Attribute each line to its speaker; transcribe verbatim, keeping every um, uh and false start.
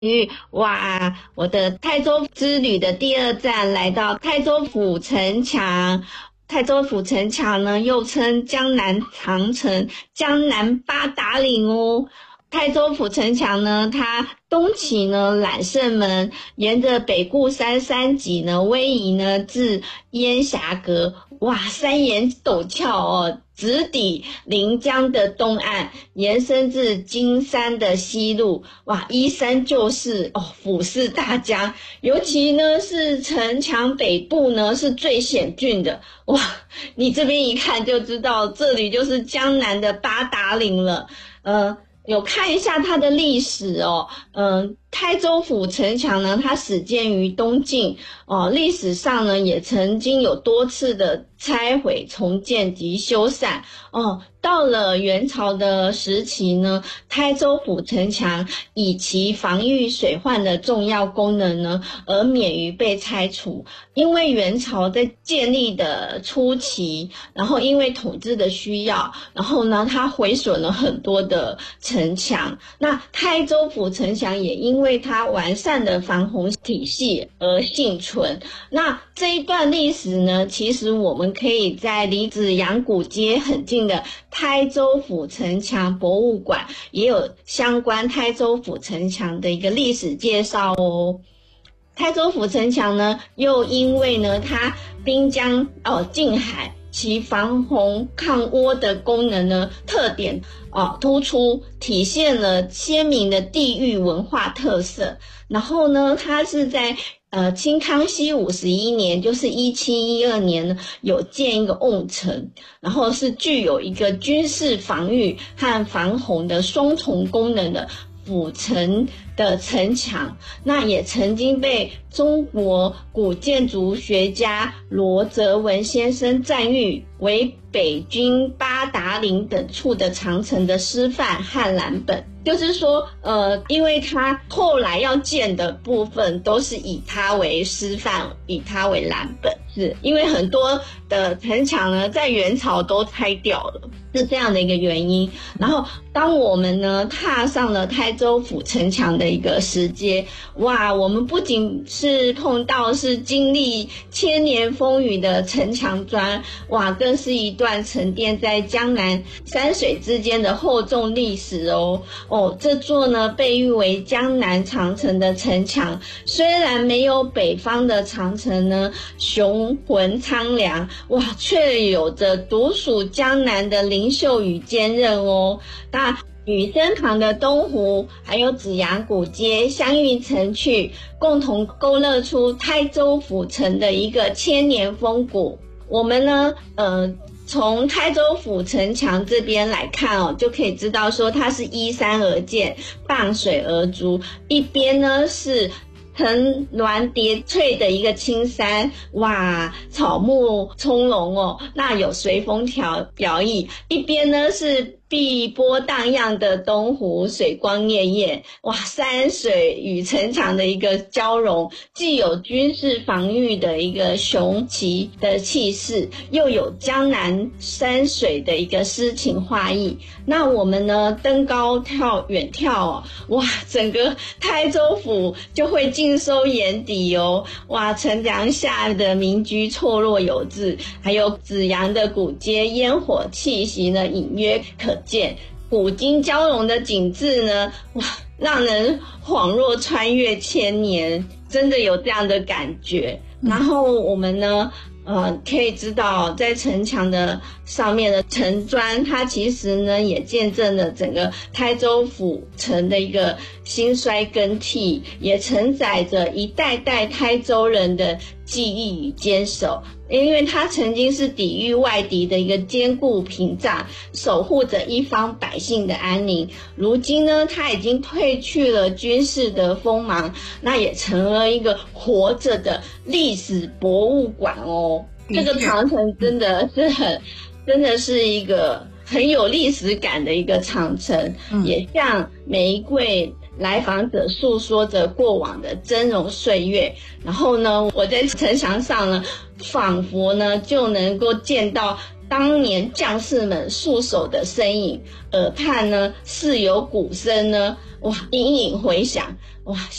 Speaker 1: 哇，我的台州之旅的第二站来到台州府城墙。台州府城墙呢，又称江南长城、江南八达岭哦。台州府城墙呢，它东起呢揽胜门，沿着北固山山脊呢逶迤呢至烟霞阁，哇，山岩陡峭哦，直抵临江的东岸，延伸至金山的西路，哇，依山就势哦，俯视大江。尤其呢是城墙北部呢是最险峻的，哇，你这边一看就知道这里就是江南的八达岭了。呃有看一下它的历史哦，嗯、呃，台州府城墙呢，它始建于东晋哦，历史上呢也曾经有多次的拆毁、重建及修缮哦。到了元朝的时期呢，台州府城墙以其防御水患的重要功能呢，而免于被拆除。因为元朝在建立的初期，然后因为统治的需要，然后呢，它毁损了很多的城墙。那台州府城墙也因为它完善的防洪体系而幸存。那这一段历史呢，其实我们可以在离子阳古街很近的台州府城墙博物馆也有相关台州府城墙的一个历史介绍哦。台州府城墙呢，又因为呢它滨江哦近海，其防洪抗倭的功能呢特点哦突出，体现了鲜明的地域文化特色。然后呢，它是在呃清康熙五十一年，就是一七一二年呢，有建一个瓮城，然后是具有一个军事防御和防洪的双重功能的府城的城墙。那也曾经被中国古建筑学家罗泽文先生赞誉为北军八达岭等处的长城的示范和蓝本。就是说呃，因为它后来要建的部分都是以它为示范，以它为蓝本，是因为很多的城墙呢在元朝都拆掉了，是这样的一个原因。然后当我们呢踏上了台州府城墙的一个石阶，哇，我们不仅是碰到是经历千年风雨的城墙砖，哇，更是一段沉淀在江南山水之间的厚重历史哦。哦，这座呢被誉为江南长城的城墙，虽然没有北方的长城呢雄浑苍凉，哇，却有着独属江南的灵秀与坚韧哦。那与身旁的东湖还有紫阳古街相映成趣，共同勾勒出台州府城的一个千年风骨。我们呢呃从台州府城墙这边来看哦，就可以知道说它是依山而建，傍水而筑，一边呢是层峦叠翠的一个青山，哇，草木葱茏哦，那有随风调摇曳，一边呢是碧波荡漾的东湖，水光潋滟，哇，山水与城墙的一个交融，既有军事防御的一个雄奇的气势，又有江南山水的一个诗情画意。那我们呢登高跳远眺哦，哇，整个台州府就会尽收眼底哦，哇，城墙下的民居错落有致，还有紫阳的古街烟火气息呢隐约可见，古今交融的景致呢，哇，让人恍若穿越千年，真的有这样的感觉。然后我们呢呃，可以知道在城墙的上面的城砖，它其实呢也见证了整个台州府城的一个兴衰更替，也承载着一代代台州人的记忆与坚守。因为它曾经是抵御外敌的一个坚固屏障，守护着一方百姓的安宁。如今呢，它已经褪去了军事的锋芒，那也成了一个活着的历史博物馆哦。这个长城真的是很，真的是一个很有历史感的一个长城，嗯、也向每一位来访者诉说着过往的峥嵘岁月，然后呢，我在城墙上呢，仿佛呢就能够见到当年将士们戍守的身影，耳畔呢似有鼓声呢，哇，隐隐回响，哇。